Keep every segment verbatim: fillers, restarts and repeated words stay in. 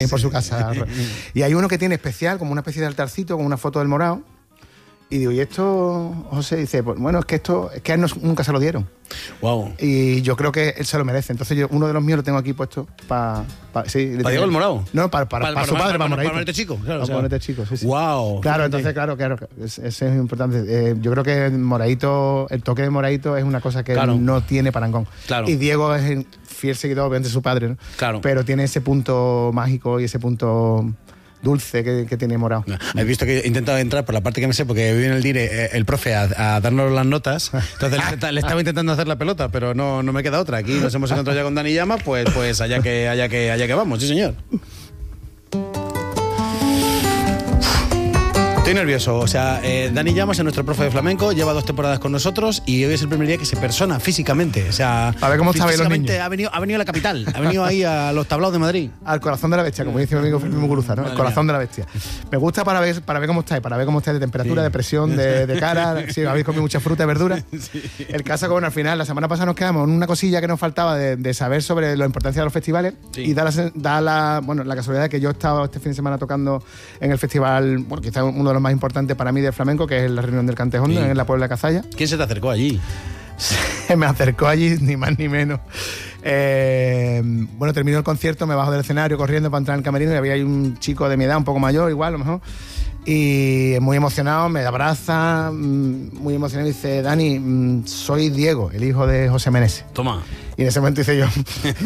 sí. por su casa. Y hay uno que tiene especial, como una especie de altarcito, con una foto del Morao. Y digo, ¿y esto? José dice, pues, bueno, es que esto, es que a él no, nunca se lo dieron. Wow. Y yo creo que él se lo merece. Entonces yo uno de los míos lo tengo aquí puesto para... Pa, sí, ¿Para Diego el Morao? No, para, para, para, para su padre, para, para Moraito. Para ponerte chico. Claro, para o sea. ponerte chico, sí, sí. Wow. Claro, entonces, claro, claro, eso es importante. Eh, yo creo que Moraito, el toque de Moraito es una cosa que claro. no tiene parangón. Claro. Y Diego es el fiel seguidor, obviamente, de su padre, ¿no? Claro. Pero tiene ese punto mágico y ese punto... dulce que, que tiene Morao. He visto que he intentado entrar por la parte que me sé, porque viene el dire eh, el profe a, a darnos las notas, entonces le, le estaba intentando hacer la pelota, pero no, no me queda otra. Aquí nos hemos encontrado ya con Dani Llama, pues, pues allá que, allá que, allá que vamos, sí señor. Estoy nervioso, o sea, eh, Dani Llamas es nuestro profe de flamenco, lleva dos temporadas con nosotros y hoy es el primer día que se persona físicamente, o sea, a ver cómo está los niños. Ha venido, ha venido a la capital, ha venido ahí a los tablaos de Madrid. Al corazón de la bestia, como dice mi amigo Fermín Muguruza, ¿no? Madre el corazón mía. de la bestia. Me gusta para ver, para ver cómo estáis, para ver cómo estáis de temperatura, sí. de presión, de, de cara, si sí, habéis comido mucha fruta y verdura. Sí. El caso que, bueno, al final, la semana pasada nos quedamos en una cosilla que nos faltaba de, de saber sobre la importancia de los festivales sí. y da la, da la, bueno, la casualidad de que yo he estado este fin de semana tocando en el festival, bueno, quizás uno de los más importantes para mí del flamenco, que es la reunión del Cante Hondo, sí. en la Puebla de Cazalla. ¿Quién se te acercó allí? Se me acercó allí, ni más ni menos. Eh, bueno, terminó el concierto, me bajo del escenario corriendo para entrar en el camerino y había ahí un chico de mi edad, un poco mayor, igual, a lo mejor. Y muy emocionado, me abraza, muy emocionado y dice, Dani, soy Diego, el hijo de José Meneses. Toma. Y en ese momento hice yo,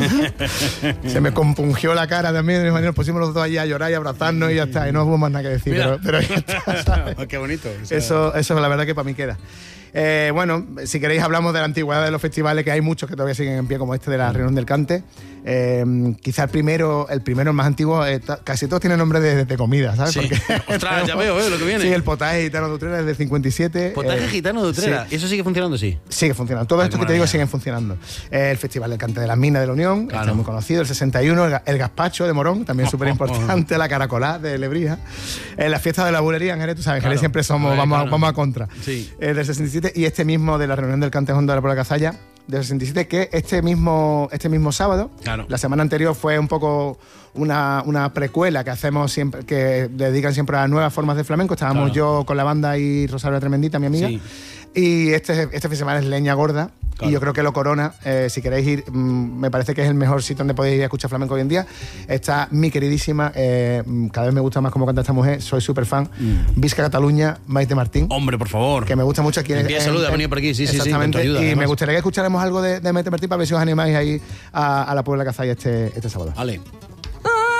se me compungió la cara también, de manera, pusimos los dos allí a llorar y a abrazarnos y ya está, y no hubo más nada que decir, pero, pero ya está, ¿sabes? Qué bonito. O sea... Eso, eso la verdad que para mí queda. Eh, bueno, si queréis hablamos de la antigüedad de los festivales, que hay muchos que todavía siguen en pie, como este de la Reunión del Cante. Eh, quizá el primero, el primero, el más antiguo, eh, casi todos tienen nombre de, de comida, ¿sabes? Sí. Porque, ostras, ya veo, ¿eh? Lo que viene. Sí, el potaje gitano de Utrera es del cincuenta y siete. Potaje eh, gitano de Utrera, sí. ¿Y eso sigue funcionando, sí? Sigue funcionando, todo esto que te digo siguen funcionando. Eh, el Festival del Cante de las Minas de la Unión, claro. Este es muy conocido, el sesenta y uno, el, el Gazpacho de Morón, también súper importante, la Caracolá de Lebrija, eh, la fiesta de la bulería en Jerez, tú sabes, en claro. Jerez siempre somos, vamos, claro. vamos a contra, sí. eh, del sesenta y siete, y este mismo de la reunión del Cante Hondo de la Puebla de Cazalla, del sesenta y siete, que este mismo, este mismo sábado, claro. la semana anterior fue un poco una, una precuela que hacemos siempre, que dedican siempre a nuevas formas de flamenco. Estábamos claro. yo con la banda y Rosario Tremendita, mi amiga, sí. y este, este fin de semana es Leña Gorda. Claro. Y yo creo que lo corona, eh, si queréis ir, mmm, me parece que es el mejor sitio donde podéis ir a escuchar flamenco hoy en día. Está mi queridísima, eh, cada vez me gusta más cómo canta esta mujer, soy súper fan, mm. Visca Cataluña, Maite Martín. Hombre, por favor. Que me gusta mucho aquí. Envía salud, ha venido por aquí, sí, sí, sí. Exactamente, ayuda, y además. me gustaría que escucháramos algo de, de Maite Martín para ver si os animáis ahí a, a la Puebla de Cazalla este, este sábado. Vale.